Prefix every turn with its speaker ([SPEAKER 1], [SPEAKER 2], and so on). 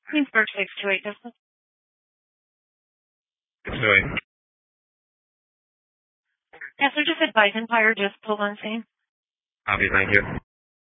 [SPEAKER 1] Queensburg 628 distance.
[SPEAKER 2] 628.
[SPEAKER 1] Yes, sir, just advise Empire just pulled on scene.
[SPEAKER 2] Copy, thank you.